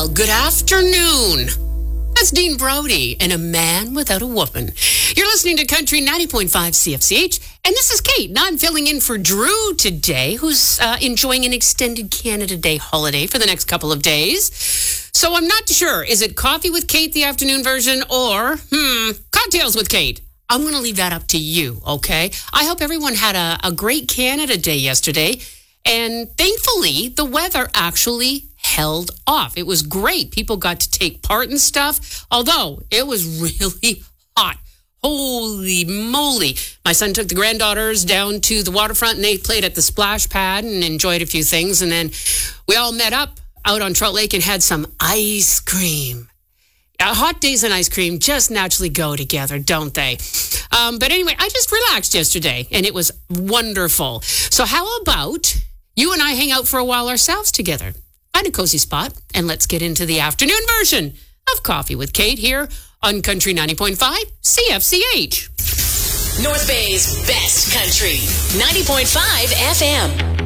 Well, good afternoon. That's Dean Brody and A Man Without a Woman. You're listening to Country 90.5 CFCH, and this is Kate, and I'm filling in for Drew today, who's enjoying an extended Canada Day holiday for the next couple of days. So I'm not sure, is it Coffee with Kate, the afternoon version, or, Cocktails with Kate? I'm going to leave that up to you, okay? I hope everyone had a great Canada Day yesterday, and thankfully, the weather actually held off. It was great. People got to take part in stuff, although it was really hot. Holy moly. My son took the granddaughters down to the waterfront and they played at the splash pad and enjoyed a few things. And then we all met up out on Trout Lake and had some ice cream. Hot days and ice cream just naturally go together, don't they? But anyway, I just relaxed yesterday and it was wonderful. So how about you and I hang out for a while ourselves together? Find a cozy spot and let's get into the afternoon version of Coffee with Kate here on Country 90.5 CFCH. North Bay's best country, 90.5 FM.